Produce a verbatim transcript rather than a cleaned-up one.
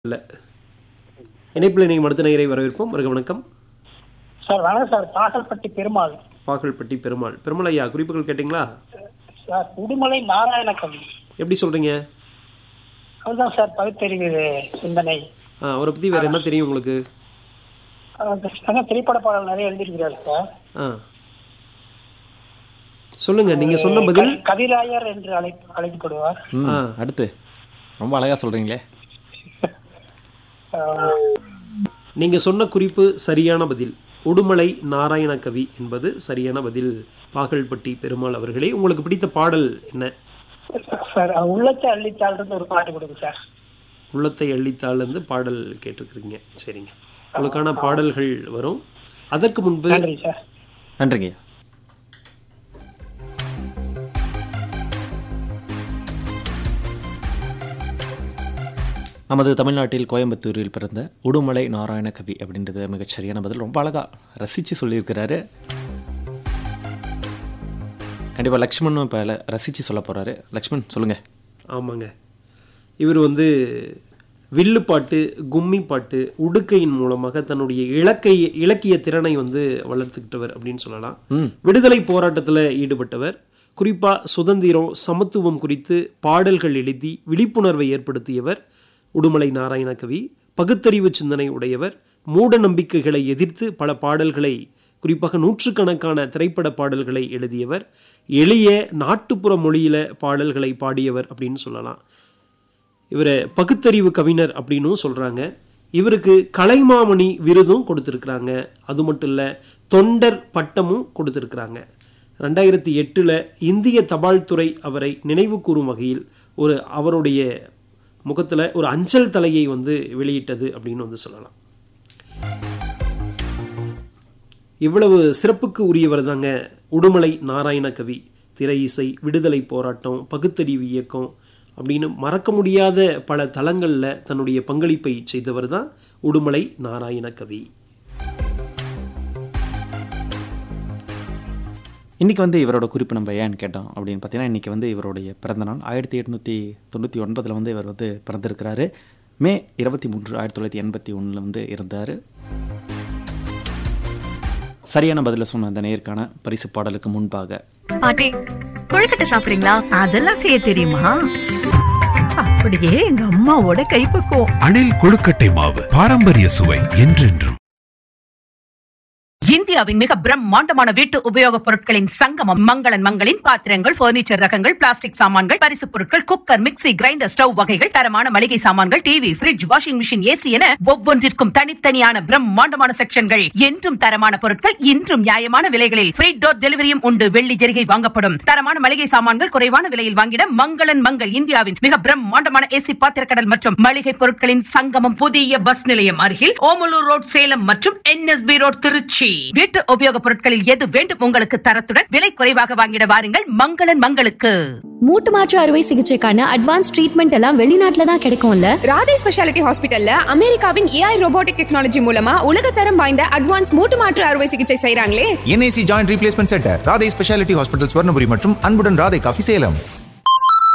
இல்ல. இணைப்பில் நீங்கள் மருத்துவ நேயரை வரவேற்போம். வருக வணக்கம். சார் வணக்கம் சார். பாகல்பட்டி பெருமாள். பாகல்பட்டி பெருமாள். பெருமாள் ஐயா, குறிப்புகள் கேட்டிங்களா? சார் உடுமலை நாராயணகவி. எப்படி சொல்றீங்க? அதுதான் சார் பகுத்தறிவு சிந்தனை. ஆ, அவரை பற்றி வேற என்ன தெரியும் உங்களுக்கு? அவர் திரைப்பட பாடல் நிறைய எழுதியிருக்கிறார் சார். ஆ, சொல்லுங்க. நீங்க சொன்ன பதில் கவிராயர் என்று அழை அழைக்கப்படுவார். ஆ, அடுத்து ரொம்ப அழகா சொல்றீங்களே. நீங்க சொன்ன குறிப்பு சரியான பதில். உடுமலை நாராயண கவி என்பது சரியான பதில். பாகல்பட்டி பெருமாள் அவர்களே, உங்களுக்கு பிடித்த பாடல் என்ன? சார் உள்ளத்தை அள்ளித்தாள் ஒரு பாட்டு கொடுங்க சார். உள்ளத்தை அள்ளித்தாள் இருந்து பாடல் கேட்டிருக்கிறீங்க. சரிங்க, உங்களுக்கான பாடல்கள் வரும். அதற்கு முன்பு நன்றி சார். நன்றிங்க. நமது தமிழ்நாட்டில் கோயம்புத்தூரில் பிறந்த உடுமலை நாராயண கவி அப்படின்றது மிகச் சரியான பதில். ரொம்ப அழகா ரசித்து சொல்லியிருக்கிறாரு. கண்டிப்பாக லக்ஷ்மணும் இப்போ ரசித்து சொல்ல போகிறாரு. லக்ஷ்மண் சொல்லுங்க. ஆமாங்க, இவர் வந்து வில்லுப்பாட்டு, கும்மி பாட்டு, உடுக்கையின் மூலமாக தன்னுடைய இலக்கை இலக்கிய திறனை வந்து வளர்த்துக்கிட்டவர் அப்படின்னு சொல்லலாம். விடுதலை போராட்டத்தில் ஈடுபட்டவர். குறிப்பாக சுதந்திரம், சமத்துவம் குறித்து பாடல்கள் எழுதி விழிப்புணர்வை ஏற்படுத்தியவர் உடுமலை நாராயண கவி. பகுத்தறிவு சிந்தனை உடையவர். மூட நம்பிக்கைகளை எதிர்த்து பல பாடல்களை, குறிப்பாக நூற்றுக்கணக்கான திரைப்பட பாடல்களை எழுதியவர். எளிய நாட்டுப்புற மொழியில பாடல்களை பாடியவர் அப்படின்னு சொல்லலாம். இவரை பகுத்தறிவு கவிஞர் அப்படின்னும் சொல்றாங்க. இவருக்கு கலைமாமணி விருதும் கொடுத்துருக்குறாங்க. அது மட்டும் இல்லை, தொண்டர் பட்டமும் கொடுத்துருக்குறாங்க. ரெண்டாயிரத்தி எட்டில் இந்திய தபால் துறை அவரை நினைவு கூறும் வகையில் ஒரு அவருடைய முகத்தில் ஒரு அஞ்சல் தலையை வந்து வெளியிட்டது அப்படின்னு வந்து சொல்லலாம். இவ்வளவு சிறப்புக்கு உரியவர் தாங்க உடுமலை நாராயண கவி. திரை இசை, விடுதலை போராட்டம், பகுத்தறிவு இயக்கம் அப்படின்னு மறக்க முடியாத பல தளங்களில் தன்னுடைய பங்களிப்பை செய்தவர் தான் உடுமலை நாராயண கவி. இன்றைக்கி வந்து இவரோட குறிப்பு நம்ம ஏன்னு கேட்டோம் அப்படின்னு பார்த்தீங்கன்னா, இன்றைக்கி வந்து இவருடைய பிறந்தநாள். ஆயிரத்தி எட்நூற்றி தொண்ணூற்றி ஒன்பதில் வந்து இவர் வந்து பிறந்திருக்கிறாரு. மே இருபத்தி மூன்று ஆயிரத்தி தொள்ளாயிரத்தி எண்பத்தி ஒன்றில் வந்து இருந்தார். சரியான பதில சொன்ன அந்த நேயருக்கான பரிசு பாடலுக்கு முன்பாக, பாட்டி கொழுக்கட்டை சாப்பிடுறீங்களா? அதெல்லாம் செய்ய தெரியுமா? அப்படியே எங்க அம்மாவோட கைப்பக்குவம். அணில் கொழுக்கட்டை மாவு, பாரம்பரிய சுவை என்றென்றும். இந்தியாவின் மிக பிரம்மாண்டமான வீட்டு உபயோகப் பொருட்களின் சங்கமம் மங்களன் மங்களின் பாத்திரங்கள், பர்னிச்சர் ரகங்கள், பிளாஸ்டிக் சாமான்கள், பரிசுப் பொருட்கள், குக்கர், மிக்ஸி, கிரைண்டர், ஸ்டவ் வகைகள், தரமான மளிகை சாமான்கள், TV, fridge, washing machine, AC என ஒவ்வொன்றிற்கும் தனித்தனியான பிரம்மாண்டமான செக்ஷன்கள். என்றும் தரமான பொருட்கள், இன்றும் நியாயமான விலைகளில் ஃப்ரீ டோர் டெலிவரியும் உண்டு. வெள்ளி ஜெரிகை வாங்கப்படும். தரமான மளிகை சாமான்கள் குறைவான விலையில் வாங்கிட மங்களன் மங்கள் இந்தியாவின் மிக பிரம்மாண்டமான ஏசி பாத்திரக்கடல் மற்றும் மளிகை பொருட்களின் சங்கமம். புதிய பஸ் நிலையம் அருகில் ஓமலூர் ரோட் சேலம் மற்றும் என்எஸ்பி ரோட் திருச்சி. வீட்டு உபயோகப் பொருட்களில் எது வேண்டும் உங்களுக்கு தரத்துடன் விலை குறைவாக வாங்கிட வாருங்கள் மங்களன் மங்களுக்கு. மூட்டு மாற்று அறுவை சிகிச்சைக்கான அட்வான்ஸ் ட்ரீட்மெண்ட் எல்லாம் வெளிநாட்டுல தான் கிடைக்கும்ல. ராதே ஸ்பெஷாலிட்டி ஹாஸ்பிட்டல்ல அமெரிக்காவின் ஏஐ ரோபோட்டிக் டெக்னாலஜி மூலமா உலகத்தரம் வாய்ந்த அட்வான்ஸ் மூட்டு மாற்று அறுவை சிகிச்சை செய்றாங்களே. NIC joint replacement centre, Radhe speciality hospital, Swarnapuri மற்றும் அன்புடன் ராதே காஃபி, சேலம்.